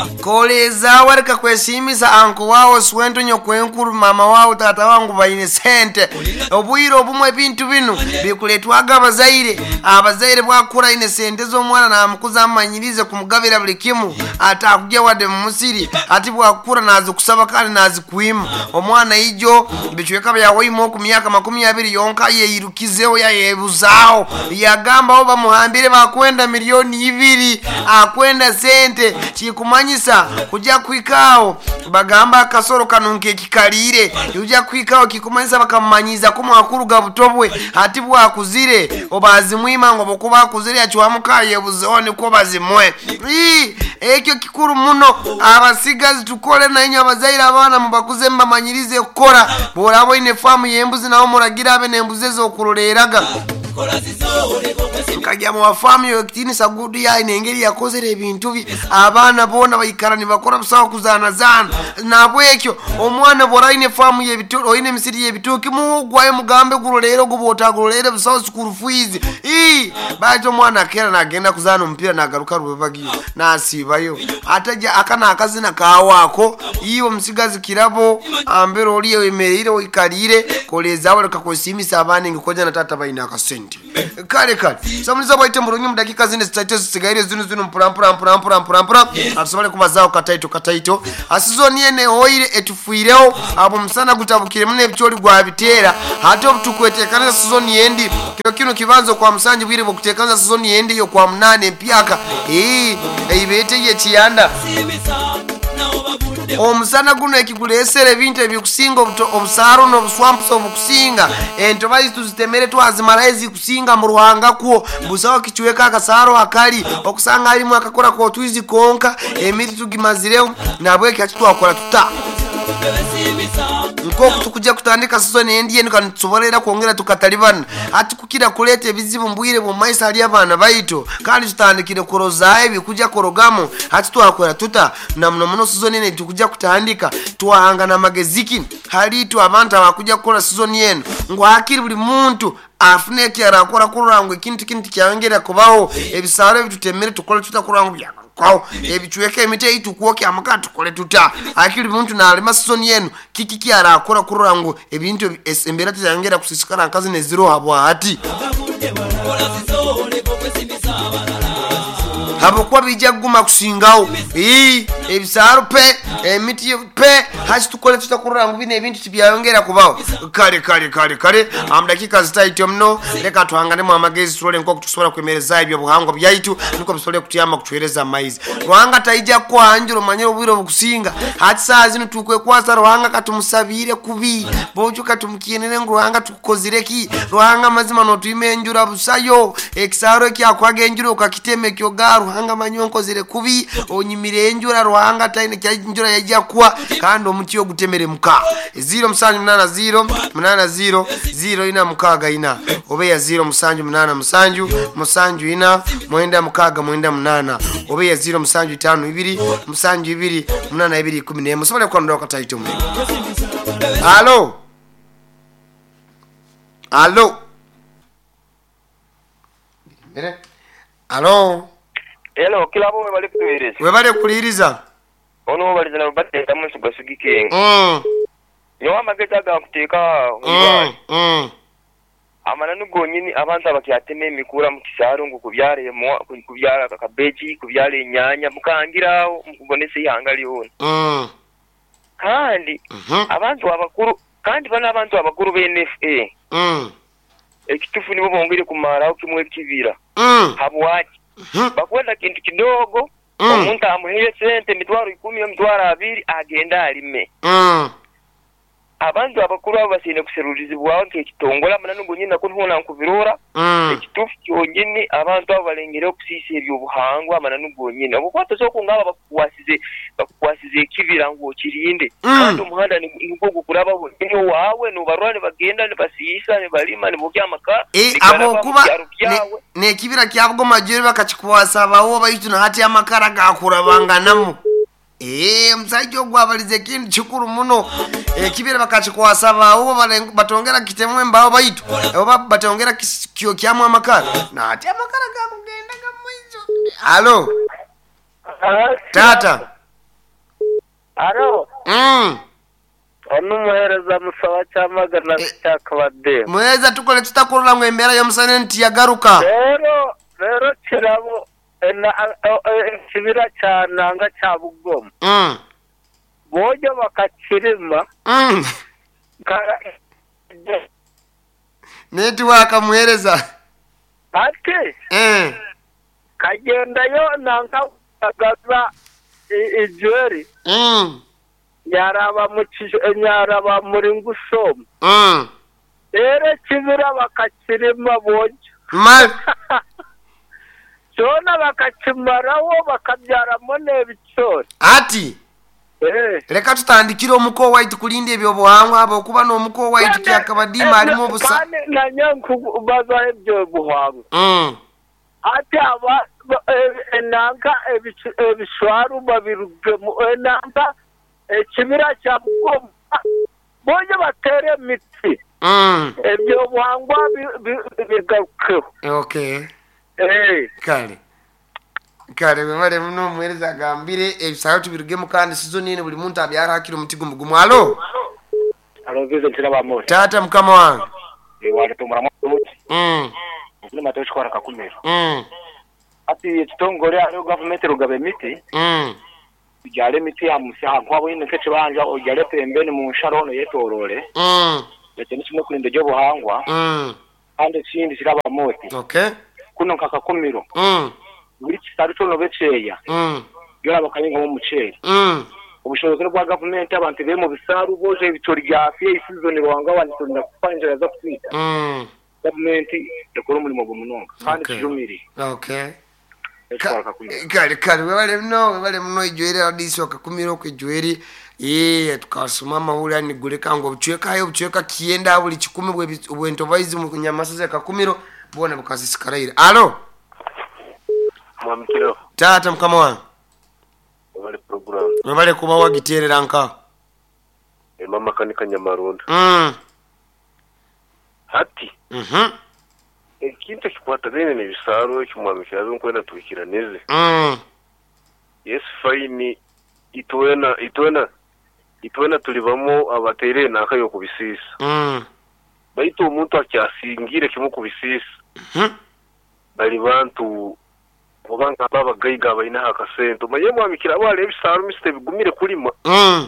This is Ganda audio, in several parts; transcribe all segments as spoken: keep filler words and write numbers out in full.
koleza warika kwesimisa anko wao swento nyokwenkuru mama wao tata wangu baine sente obwiro obumwe bintu bino bikuletwaga abazaire abazaire bwakura ine sente zo mwana na amukuza amanyirize kumugabira buli kimu atakujya wade mu musiri ati bwakura nazo kusaba kandi nazi kuima omwana ijo bichweka byawoyimo ku myaka makumi abiri yonka yeyirukizeho yayebuzao yagamba oba muhambire bakwenda milioni ibiri akwenda sente chikumanyisa kujya kwikao bagamba akasoro kanunke kikalire ujya kwikao kikumanyisa bakamanyiza ko mwakuru gabutobwe ati bwakuzire obazimwima ngo bokuba kuzire yachiwamuka yebuzone ko bazimwe ii ekyo kikuru muno abasigazi tukole na inyo abazaira abana mubakuze mbamanyirize kukora borabo ine famu yembuzi nawo muragira abe nembuze zo kuroreraga kajya mu bafamu yo kitini sagudu ya inengeri yakozere ibintu bi abana bona bayikarani bakora busaho kuzana zana nabwekyo omwana bora ine famu ye bitoro ine misiri ye bitoki mugwaye mugambe gurorero gubota gurorero busaho school fees i bajo mwana kera nagenda kuzana umupira nagaruka rubagiyo nasibayo ataja akana akazina kawako iyo msigazi kirabo ambero oliye wemerire oikarire koleza wala kakosimisa abana ngikoja na tata baina akasenti kale kale samuliza baite murunyi mu dakika zine zitaite zigaire zinu zinu mpurampura mpurampura mpurampura atusabale kubazao kataito kataito asizo niene hoire etufuireo abo msana gutabukire mune bicholi gwa bitera hato tukwetekana sizoni yendi kilo kino kibanzo kwa msanji bwire bokutekana sizoni yendi yo kwa mnane mpyaka eh eibete ye chiyanda omusana guno ekigulesere bintu ebikusinga obusaro no buswampuso obukusinga ento bayitu zitemere twazimala ezi kusinga mu ruhanga kuo busawo kichweka akasaro akali okusanga ali mu akakora ko twizi konka emiti tugimazireo nabwe kyatwakola tuta nko tukujja kutandika sizoni endi yenu kan tsobolera kuongera tukatalibana ati kukira kulete ebizibu mbwire mu maisa ali abana bayito kandi tutandikire kurozaye bikujja korogamo ati twakola tuta na muno muno sizoni ene tukujja kutandika twahanga na mageziki halitu abantu abakujja kola sizoni yenu ngo akiri buli muntu afune kyara akora kurangwe kintu kintu kyangera kubaho ebisaro bitutemere tukole tutakurangwe byaka kwao ebichweke emite itukuoke amaka tukole tuta akiri muntu na alima sizoni yenu kiki kyara akora kurango ebintu embera tyangira kusisikana kazi ne zero habwa ati habo kwa bijja guma kusingao ee ebisaro pe emiti pe hachi tukole tutakurango bine ebintu tibyayongera kubaho kale kale kale kale am dakika zitaito mno leka tuhangane mu amagezi tulole nko kutusobola kwemereza ibyo buhango byaitu niko bisole kutiyama kutuhereza maize ruhanga taija kwa anjuro manyero bwiro bukusinga hati saa zino tukwe kwasa ruhanga katumusabire kubi bojo katumkienene ruhanga tukozireki ruhanga mazima no tuime njura busayo eksaro kya kwage njuro kakiteme kyo garu ruhanga manyonko zire kubi onyimire njura ruhanga taine kya njura yajja kwa kandi omuti yo gutemere muka zero musanju munana zero munana zero zero ina mukaga ina obeya zero musanju munana musanju musanju ina mwenda mukaga mwenda munana obeya zero musanju tano ibiri musanju ibiri munana ibiri kumi ne musobole kwandoka taito mu allo allo bere allo hello kilabo we bali kutuiriza we bali kuliriza ono bali zana batte tamusu basugike mm yo amageta ga kuteka mm mm amana nugonyini abantu abakyateme mikura mu kisaro ngo kubyare mu kubyara kabeji kubyare inyanya mukangiraho mukubonese yangali wona mm kandi abantu abakuru kandi bana abantu abakuru be N F A mm ekitufu nibo bongere kumara ukimwe kibira mm habwaji bakwenda kintu kidogo omuntu amuheye sente mitwaro ikumi yo mitwaro abiri agenda alime mm abantu abakuru abo basine kuserulizibwa nke kitongola mananu gonyina ko ntona nkubirora ekitufu kyonyine abantu abo balengere okusisa ebyo buhangwa mananu gonyine abo kwato so kungaba bakuwasize bakuwasize kibira ngo kirinde kandi umuhanda niko gukuraba bo nyo wawe no barwane bagenda ne basisa ne balima ne bokyamaka eh abo kuba ne kibira kyabwo majeri bakachikuwasa bawo bayitu na hati amakara gakurabanganamu eh msajo gwabalize kintu chikuru muno eh kibira bakachikuwasaba abo batongera kitemwe mbao bayitu abo batongera kyo kyamwe amakara na hati amakara gakugenda gamwizo allo tata aro mm ono muhereza musaba cyamagana cyakabade muheza tukole tutakurura ngo embera yo musane nti yagaruka rero rero kirabo ena kibira cyananga cyabugoma mm bojo bakakirima mm network muhereza ate eh kagenda yo nanga agaza ijweri mm yaraba mu nyaraba muri ngusoma mm ere kibira bakakirima bojo mal cyona bakakimaraho bakabyaramo n'ebicori ati eh reka tutandikira omuko white kulinde ebyo buhangwa abo kuba no muko white kyakabadima alimo busa kandi nanyanku baza ebyo buhangwa mm ati aba enanga ebishwaru babiruge mu enanga ekibira cya bugoma boje batere miti mm ebyo buhangwa bigaruke okay eh kale kale bamare muno muhereza gambire ebisaro tubiruge mu kandi season ine buli muntu abyara hakiro mutigo mugumu alo alo bize kirabamo tata mukama wangu e wale tumura mutu mm ni matoshi kwa kakumero mm ati kitongore ari government rugabe miti mm byale miti ya musha kwabo ine keche banja ojale pembeni mu nsharono yetorore mm ndetse n'ikimwe kurinda ryo buhangwa mm kandi kindi kiraba moti okay kuno kakakumiro mm buri kitari cyo nobecheya mm yora bakayinga mu muceri mm ubushobozi bwa government abantu be mu bisaru boje bitori ya fiye season ruhanga wanitunda kupanjira za kwita mm government yakora umurimo gumunonga kandi kijumiri okay kale kale wale mno wale mno ijweri hadisi wakakumiro ku ijweri eh tukasoma mahula ni guleka ngo buchweka yo buchweka kienda buli kikumi bwe ubwento vaizi mu nyamasaze kakumiro bona bukasisikaraira alo mwamkiro tata mkama wa wale program wale kuba wagiterera nka e mama kanika Nyamarunda mm hati mhm ikintu kikwata bene ne bisaro cyumwamikira zo kwenda tubikira neze mm yes fine itwena itwena itwena tulibamo abatere nakayo kubisisa mm baito umuntu acyasingire kimu kubisisa mhm bali bantu obanga baba gaiga bayina akasento maye mwamikira abale bisaro miste bigumire kulima mm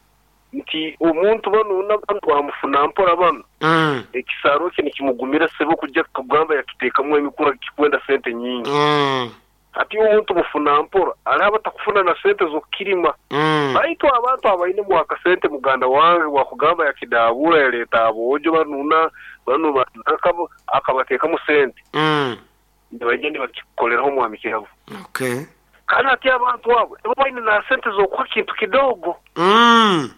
nti umuntu bano n'abantu bamufuna mpora bano mm ekisaro kye nikimugumira sebo kujya kugamba yakitekamwe imikura kikwenda sente nyingi mm ati umuntu mufuna mpora araba takufuna na sente zo kirima mm baito abantu abayine mu akasente muganda wange wakugamba yakidabura ya leta abojo banuna bano bakabo akabateka mu sente mm ndabagende bakikoleraho mwamikira okay kana ati abantu abo bayine na sente zo kwa kintu kidogo mm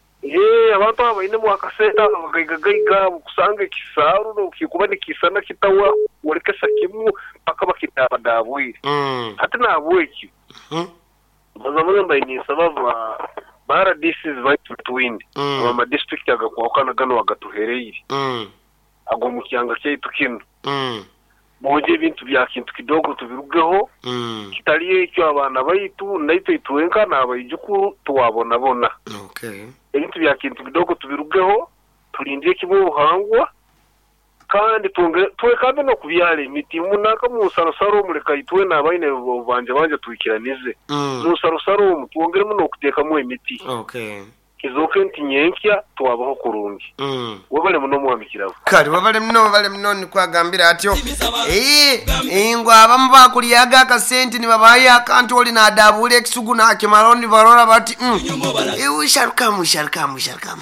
eh abantu abayine mu akasente abagaiga kusanga kisaru no kikuba nikisana kitawa walikesa kimu akaba kitabadabwire mm ati nabweki mhm bazamwe mbayini sababu bara this is right between Mm. ama district agakwakana gano wagatuhereye mm ago mu kyanga cyitu kino mm boje ibintu bya kintu kidogo tubirugeho mm kitaliye icyo abana bayitu naito ituwenka nabayijukuru tuwabona bona okay ibintu bya kintu kidogo tubirugeho turindire kimwe buhangwa kandi tunge tuwe kandi no kubyale imiti munaka mu sarosaro mureka itwe nabayine banje banje twikiranize mm mu sarosaro mu twongeremo no kuteka mu imiti okay kizoke ntinyenkya twabaho kurungi mm wabale muno mwamikiraho kali wabale mno wabale mno ni kwagambira atyo eh ingwa abamu bakuliyaga akasente ni babaye akantu oli na adabule ekisugu na kimarondi barora bati mm eh usharukamu usharukamu usharukamu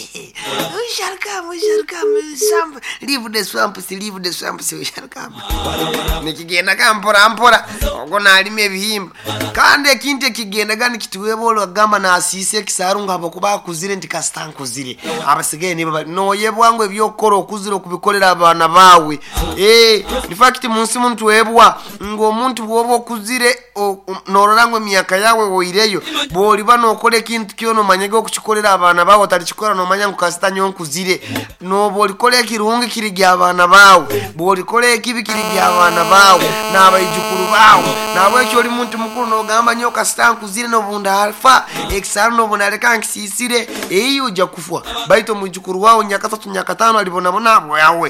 usharukamu usharukamu swamp leave the swamp si leave the swamp si usharukamu nikigenda kampora mpora ogo nalime ebihimba kandi ekinte kigenda gani kituwebolo agamba na asise kisarunga abo bakuzire nti kasita nkuzire abasigaye nibo noyebwangu ebyokora okuzira okubikolera abaana baawe. Eh, in fact munsi muntu webwa ng'omuntu bwoba okuzire nolorango emyaka yawe oireyo bwoliba nokola ekintu kyono manyege okukikolera abaana baawe talikikola nomanya ngu kasita nyo nkuzire noba olikola ekirungi kiri gy'abaana baawe bwolikola ekibi kiri gy'abaana baawe n'abaijukulu baawe nabwekyo oli muntu mukulu n'ogamba nyo kasita nkuzire nobunda alfa ekisalo nobunda aleka nkisiisire eyo ojja kufa baito omwijukulu waawe nyaka tatu nyaka tano alibonabona abo yawe.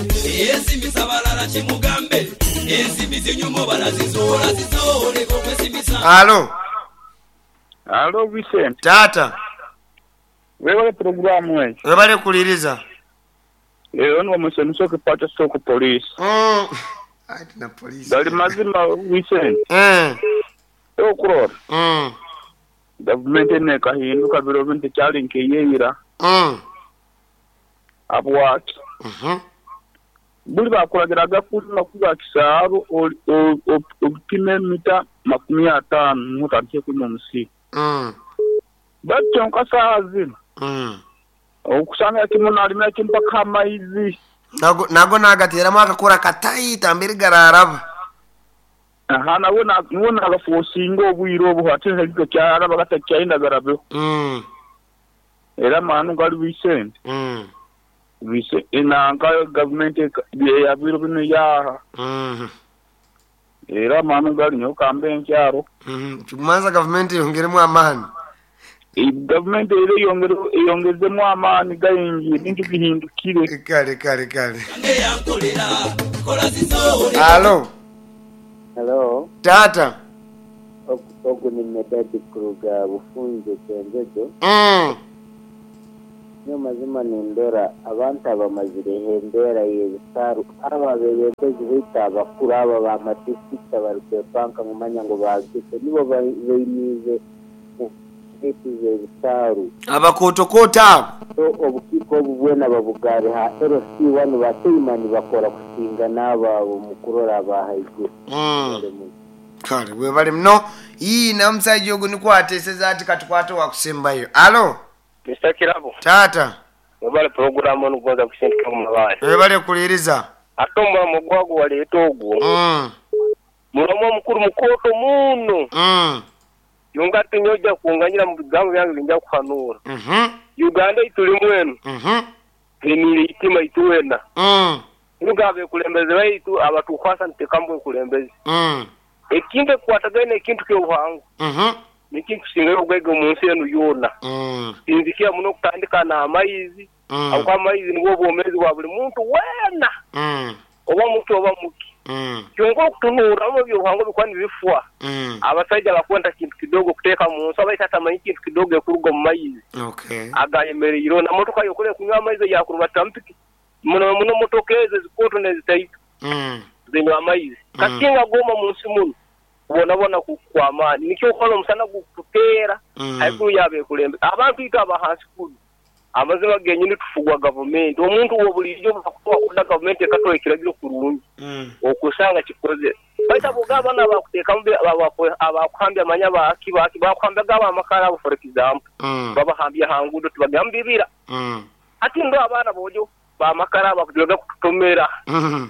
Alo. Alo Vicente. Tata. Wewe programu wewe. Webale kuliriza. Leo ndo msemiso kupata soko polisi. Mm. Ai na polisi. Dali mazima Vicente. Eh. Yo kurora. Mm. Government ne kahinduka biro bintu cyali nkeyira. Mm. Abwaki. Mhm. Buli bakulagiraga kuno kuba kisaro opime mita makumi atano mutandike kuno musi. Mm. Batyo nkasazi. Mm. Okusanga kimuno alimya kimpaka amaizi. Nago nago nagatera makakora katayita mbere gararaba. Aha nawe na wona agafosinga obwiro obu hatene hiko cyara bagata cyinda garabe. Mm. Era manu gali Vicente. Mm. Vise inanga government ya biro bino ya. Mhm. Era manu gali nyo kambe nkyaro. Mhm. Tumanza government yongeremo amani. E government ere yongere yongezemo amani gayingi bintu bihindukire. Kale kale kale. Alo. Hello. Tata. Ogu ni medadi kuruga bufunze kendezo. Mm. Nyo mazima nindora abantu abamazire hembera yebisaru aba beyebezi bita abakuru aba bamatisiita barukwe banka ngumanya ngo bagise nibo bayimize etize ebisaru Abakotokota. so obukiko obubwena babugari ha L C one bateyimani bakora kusinga naba mukurora abahaije. Mm. Kale webale mno iyi namusaji ogu nikwateseza ati katukwate wakusembayo. Alo. Mister Kirabo. Tata. Webale programu nugoza kusindika mu mabali. Webale kuliriza. Atomba mugwago wali etogo. Mm. Mulomo mukuru mukoto muno. Mm. Yunga tunyoja kuunganyira mu bigambo byange binja kuhanura. Mhm. Uganda ituli mwenu. Mhm. Emiri itima ituwena. Mm. Nugabe kulembeze baitu abatukwasa ntekambo kulembeze. Mm. Ekinde kwatagane ekintu kyobuhangu. Mhm. Nikintu singa ogwege umunsi enu yona. Mm. Inzikia muno kutandika na amaizi. Mm. Akwa amaizi niwo bomezi wa buli muntu wena. Mm. Oba mutu oba muki. Mm. Kyongo kutunura mu byohango bikwani bifwa. Mm. Abasajja bakwenda kintu kidogo kuteka mu nso abaita tamanyi kintu kidogo ekuruga mu maizi. Okay. Agayemere iro na motoka yokole kunywa amaizi yakuruba tampiki. Muno muno motokeze zikoto nezitaita. Mm. Zinywa amaizi. Kakinga goma mu nsi muno. Bona bona kwa amani nikyo kono musana gukutera Mm. haikuru yabe kulembe abantu ito abahansi kudu amazima genyini tufugwa government omuntu wo bulijjo bakuwa kuda government ekatoye kiragiro kurungi Mm. okusanga kikoze baita bugaba na bakuteka mbe abakuhambya amanya baki baki bakuhambya gaba amakara for example Mm. baba hambya hangudo tubagambibira Mm. ati ndo abana bojo ba makara bakujoga kutomera Mhm.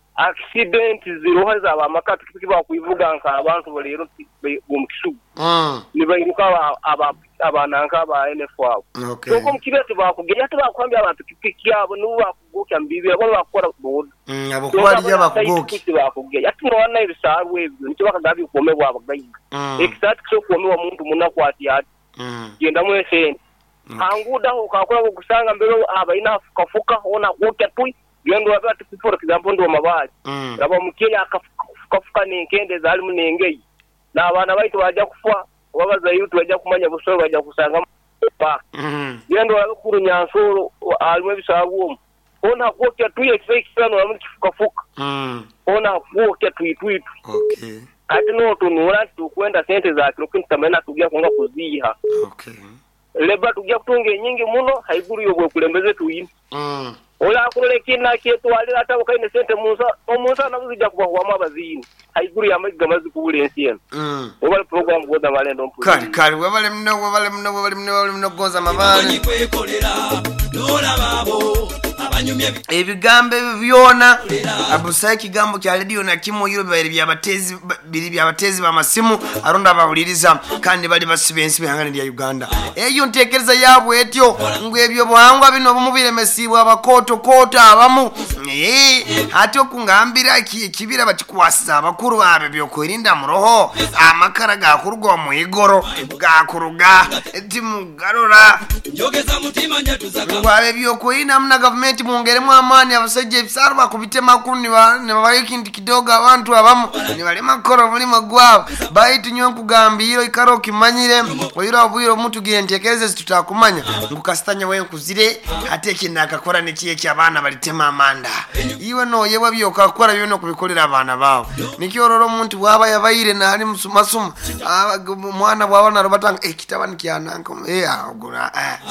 accident zero haza ba makatu kiki bakuivuga nka abantu bolero bomukisugu. Mm. Nibayiruka aba abananka ba N F wabo. Okay. Soko mukibete bakugenya tubakwambya abantu kiki yabo nubu bakugukya mbibira bo bakora boda. Mm. Abakwali yabakugoki. Bakugenya ati no wana ibisaru ebyo nicyo bakagabi kome bwabo gayiga. Mm. Exact cyo kome wa muntu munakwati ati. Mm. Genda mwese. Hanguda ukakora gusanga mbere abaina kafuka ona wokya tui. Yendo wabati for example ndo mabali. Mm. Aba mukenya akafuka nenkende zali munengei. Na abana baitu baja kufa wabaza yutu baja kumanya busoro baja kusanga pa. Mhm. Yendo wabakuru nyansoro alimwe bisabuo. Ona kwokya tuye fake sana wa mkifuka fuka. Mm. Ona kwokya tuitwitu. Okay. Ati no tunura tukwenda sente za kilokintu tamena tugia konga kuziha. Okay. Leba tugia kutunge nyingi muno haiguru yobwe kulembeze tuyi. Mm. ola akulole kinna kyetwalira atabuka ine sente munsa omunsa nakuzija kuba kwa abazini haiguru ya magiga mazikubula ensi eno obale program goda balendo mpu kali kali wabale mno wabale mno wabale mno wabale mno goza mabale ebigambo byona abusai kigambo kya radio na kimo yiro bali byabatezi bili byabatezi bamasimu aronda abawuliriza kandi bali basibensi bihangane lya Uganda eyo ntekereza yabwe etyo ngwebyo bwangwa bino bumubire mesibwa abakoto koto abamu eh ati okungambira kibira bakikwasiza abakuru babe byokwerinda muroho amakara gakurwa mu igoro gakuruga eti mugarura njogeza mutima njatuza ngwabe byokwina mna government mungeremu amani abasajje ebisaro bakubite makuru ni babayikindi kidoga abantu abamu ni bali makoro muri magwabo bayitu nyo kugambiro ikaro kimanyire oyira obuyiro omuntu girentekereze tutakumanya ngukastanya we nkuzire ateke nakakora nekiye kyabana balitema amanda iwe no yewa byoka akora byo no kubikolera abana bawo nikiyororo omuntu bwaba yabayire nali musumasuma mwana bwabana robatanga ekitabani kyananka eh agura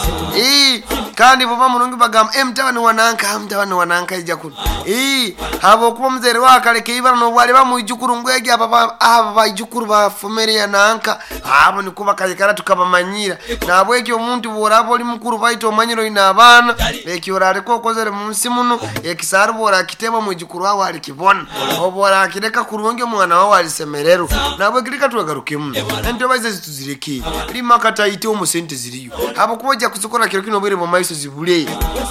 eh kandi baba mulungi bagamba emtabani wananka mtabani wananka ijakuru eh habo kuba mzere wakaleke ibara no bwali bamujukuru ngwege aba aba ijukuru bafumere yananka abo nikuba kayikara tukabamanyira nabo ekyo omuntu borabo oli mukuru baito omanyiro ina abana ekyo ariko kozere munsi muno ekisaru bora kitema mujukuru wawe ali kibona obora kireka kurunge mwana wawe ali semerero nabo kirika tugarukimu ento baze zituzireki limakata ite omusente ziriyo abo kuboja kusukora kiro kino bwire mu maiso zibule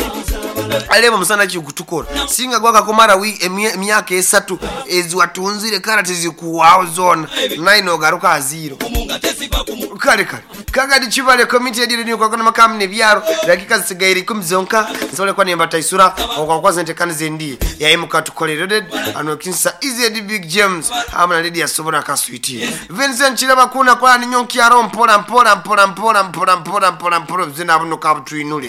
alebo musana kigutukora singa gwaka komara wi emyaka esatu eziwatunzire karate zikuwao zona naino garuka aziro kale kale kagadi chivale committee ediri kwa kuna makamu ne byaro dakika zisigaire kumzonka nsole kwa nemba taisura okwa zente kanize ndi ya imuka tukolere ano kinsa easy the big gems amana lady ya sobona ka sweetie Vincent chiraba kuna kwa ni nyonki ya ro mpola mpola mpola mpola mpola mpola mpola mpola zina buno ka butwinule